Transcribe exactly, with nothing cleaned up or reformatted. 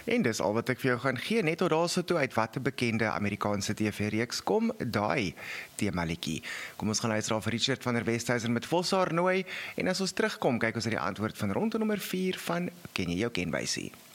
En dis al wat ek vir jou gaan gee, net tot daarso toe uit wat 'n bekende Amerikaanse T V-reeks kom, daai temaletjie. Kom ons gaan luister af Richard van der Westhuizen met Vossaar nooi, en as ons terugkom, kyk ons na die antwoord van ronde nommer vier van Ken jy jou kenwysie?